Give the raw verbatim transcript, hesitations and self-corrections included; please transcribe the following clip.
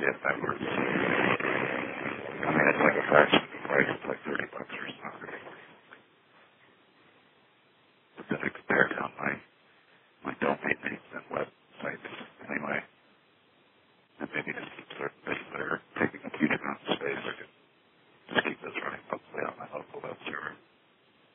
see if that works. I mean, it's like a fraction of the price, but